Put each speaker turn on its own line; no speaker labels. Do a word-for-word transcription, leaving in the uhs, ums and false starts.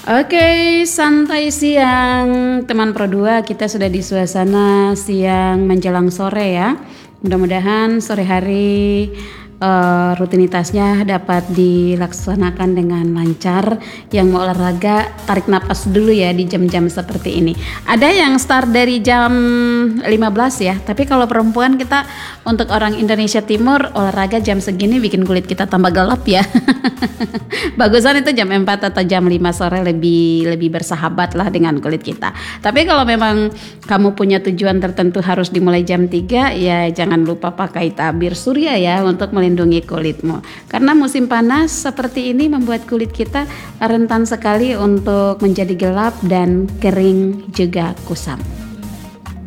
Oke, santai siang teman Pro dua, kita sudah di suasana siang menjelang sore ya. Mudah-mudahan sore hari uh, rutinitasnya dapat dilaksanakan dengan lancar. Yang mau olahraga tarik napas dulu ya di jam-jam seperti ini. Ada yang start dari jam lima belas ya, tapi kalau perempuan kita untuk orang Indonesia Timur olahraga jam segini bikin kulit kita tambah gelap ya. Bagusan itu jam empat atau jam lima sore lebih lebih bersahabat lah dengan kulit kita. Tapi kalau memang kamu punya tujuan tertentu harus dimulai jam tiga, ya jangan lupa pakai tabir surya ya untuk melindungi kulitmu. Karena musim panas seperti ini membuat kulit kita rentan sekali untuk menjadi gelap dan kering juga kusam.